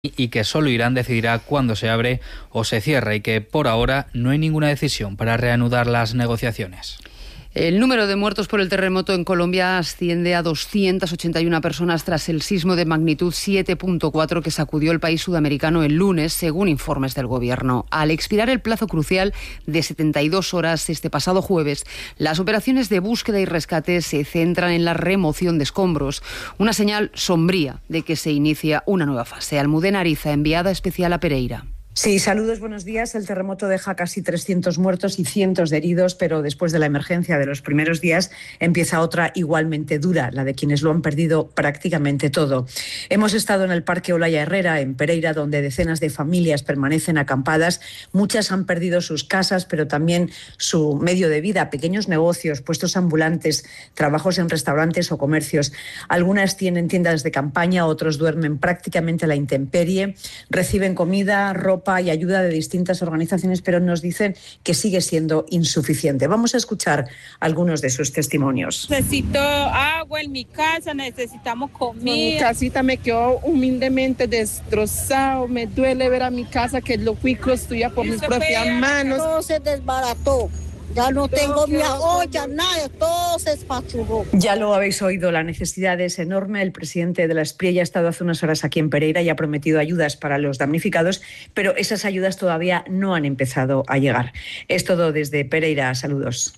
y que solo Irán decidirá cuándo se abre o se cierra y que por ahora no hay ninguna decisión para reanudar las negociaciones. El número de muertos por el terremoto en Colombia asciende a 281 personas tras el sismo de magnitud 7.4 que sacudió el país sudamericano el lunes, según informes del gobierno. Al expirar el plazo crucial de 72 horas este pasado jueves, las operaciones de búsqueda y rescate se centran en la remoción de escombros, una señal sombría de que se inicia una nueva fase. Almudena Ariza, enviada especial a Pereira. Sí, saludos, buenos días. El terremoto deja casi 300 muertos y cientos de heridos, pero después de la emergencia de los primeros días empieza otra igualmente dura, la de quienes lo han perdido prácticamente todo. Hemos estado en el Parque Olaya Herrera, en Pereira, donde decenas de familias permanecen acampadas. Muchas han perdido sus casas, pero también su medio de vida, pequeños negocios, puestos ambulantes, trabajos en restaurantes o comercios. Algunas tienen tiendas de campaña, otros duermen prácticamente a la intemperie, reciben comida, ropa y ayuda de distintas organizaciones, pero nos dicen que sigue siendo insuficiente. Vamos a escuchar algunos de sus testimonios. Necesito agua en mi casa, necesitamos comida. Mi casita me quedó humildemente destrozado, me duele ver a mi casa que lo fui construida por mis propias manos. Todo se desbarató. Ya no tengo mi olla, nada, todo se espachurró. Ya lo habéis oído, la necesidad es enorme. El presidente de la SPRI ya ha estado hace unas horas aquí en Pereira y ha prometido ayudas para los damnificados, pero esas ayudas todavía no han empezado a llegar. Es todo desde Pereira. Saludos.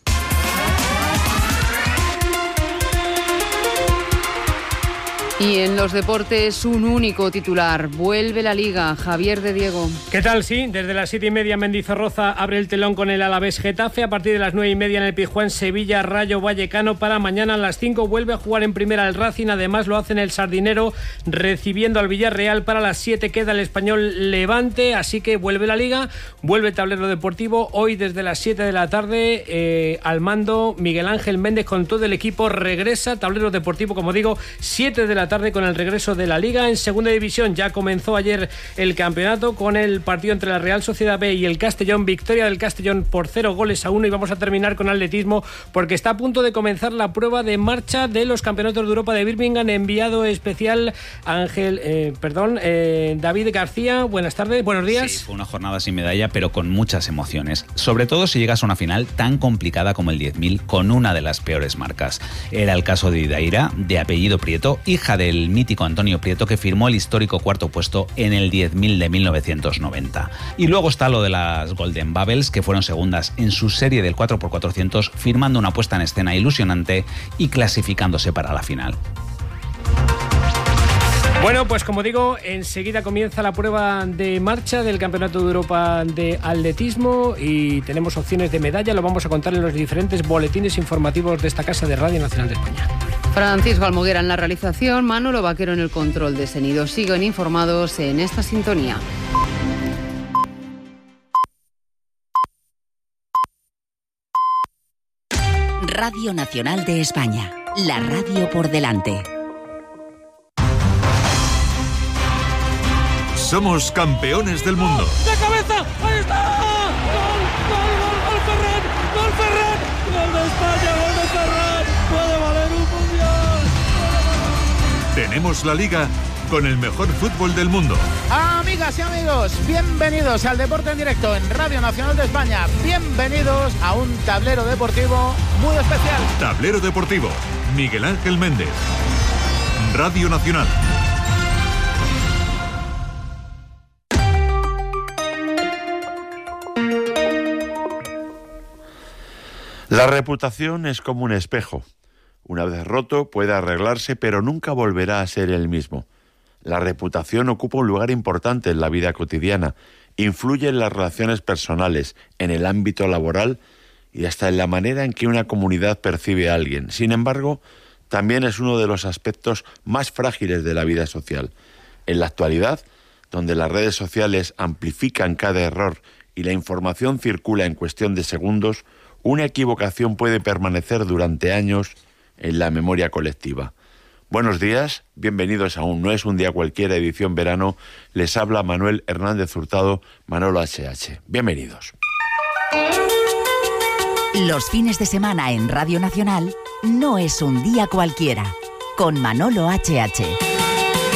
Y en los deportes, un único titular. Vuelve la Liga. Javier de Diego. ¿Qué tal? Sí, desde las 7:30 Mendizorroza abre el telón con el Alavés Getafe. A partir de las 9:30 en el Pizjuán, Sevilla, Rayo Vallecano. Para mañana a las 5 vuelve a jugar en primera el Racing. Además lo hace en el Sardinero recibiendo al Villarreal. Para las 7 queda el Español Levante. Así que vuelve la Liga, vuelve el tablero deportivo. Hoy desde las 7 de la tarde al mando Miguel Ángel Méndez con todo el equipo. Regresa tablero deportivo, como digo, 7 de la tarde con el regreso de la Liga. En segunda división ya comenzó ayer el campeonato con el partido entre la Real Sociedad B y el Castellón. Victoria del Castellón por 0-1 y vamos a terminar con atletismo porque está a punto de comenzar la prueba de marcha de los campeonatos de Europa de Birmingham. Enviado especial David García. Buenas tardes, buenos días. Sí, fue una jornada sin medalla pero con muchas emociones, sobre todo si llegas a una final tan complicada como el 10.000 con una de las peores marcas. Era el caso de Idaira, de apellido Prieto, hija del mítico Antonio Prieto, que firmó el histórico cuarto puesto en el 10.000 de 1990. Y luego está lo de las Golden Bubbles, que fueron segundas en su serie del 4x400, firmando una puesta en escena ilusionante y clasificándose para la final. Bueno, pues como digo, enseguida comienza la prueba de marcha del Campeonato de Europa de Atletismo y tenemos opciones de medalla. Lo vamos a contar en los diferentes boletines informativos de esta casa de Radio Nacional de España. Francisco Almoguera en la realización, Manolo Vaquero en el control de sonido. Sigan informados en esta sintonía. Radio Nacional de España, la radio por delante. Somos campeones del mundo. ¡De cabeza! ¡Ahí está! ¡Gol Ferran! ¡Gol Ferran! ¡Gol de España! ¡Gol de Ferran! ¡Puede valer un mundial! Tenemos la Liga con el mejor fútbol del mundo. Amigas y amigos, bienvenidos al Deporte en Directo en Radio Nacional de España. Bienvenidos a un tablero deportivo muy especial. Tablero deportivo, Miguel Ángel Méndez. Radio Nacional. La reputación es como un espejo. Una vez roto puede arreglarse, pero nunca volverá a ser el mismo. La reputación ocupa un lugar importante en la vida cotidiana, influye en las relaciones personales, en el ámbito laboral y hasta en la manera en que una comunidad percibe a alguien. Sin embargo, también es uno de los aspectos más frágiles de la vida social. En la actualidad, donde las redes sociales amplifican cada error y la información circula en cuestión de segundos, una equivocación puede permanecer durante años en la memoria colectiva. Buenos días, bienvenidos a un No es un día cualquiera, edición verano. Les habla Manuel Hernández Hurtado, Manolo HH. Bienvenidos. Los fines de semana en Radio Nacional, No es un día cualquiera, con Manolo HH.